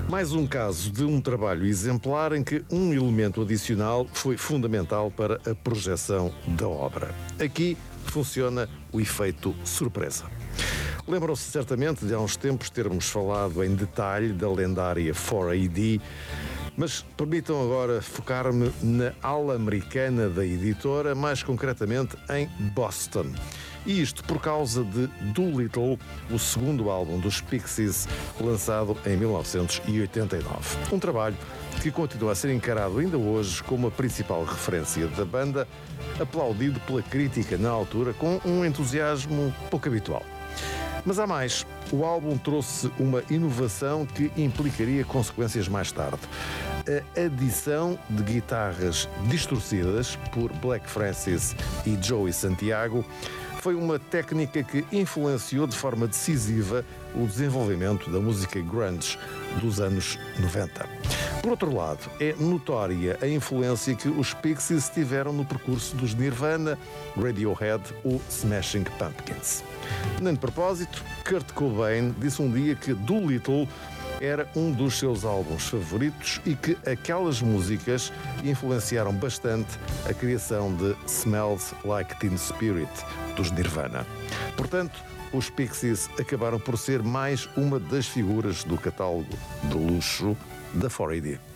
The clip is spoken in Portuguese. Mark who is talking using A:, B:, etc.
A: Mais um caso de um trabalho exemplar em que um elemento adicional foi fundamental para a projeção da obra. Aqui funciona o efeito surpresa. Lembram-se certamente de há uns tempos termos falado em detalhe da lendária 4AD, mas permitam agora focar-me na ala americana da editora, mais concretamente em Boston. E isto por causa de Doolittle, o segundo álbum dos Pixies, lançado em 1989. Um trabalho que continua a ser encarado ainda hoje como a principal referência da banda, aplaudido pela crítica na altura com um entusiasmo pouco habitual. Mas há mais. O álbum trouxe uma inovação que implicaria consequências mais tarde. A adição de guitarras distorcidas por Black Francis e Joey Santiago foi uma técnica que influenciou de forma decisiva o desenvolvimento da música grunge dos anos 90. Por outro lado, é notória a influência que os Pixies tiveram no percurso dos Nirvana, Radiohead ou Smashing Pumpkins. Nem de propósito, Kurt Cobain disse um dia que Doolittle era um dos seus álbuns favoritos e que aquelas músicas influenciaram bastante a criação de Smells Like Teen Spirit, dos Nirvana. Portanto, os Pixies acabaram por ser mais uma das figuras do catálogo de luxo da 4AD.